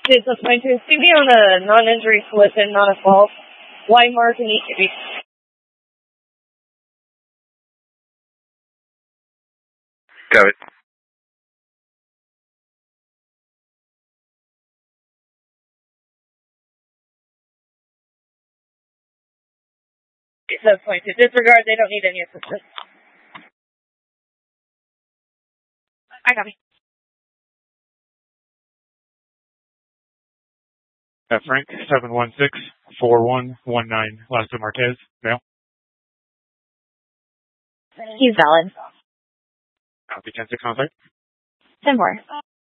It's a point to see me on a non-injury collision, not a fault. White mark and EQB. Got it. It's a point to disregard. They don't need any assistance. I got me. Frank, 716-4119, Lasta Marquez, male. He's valid. Copy, 10-6 contact. 10-4.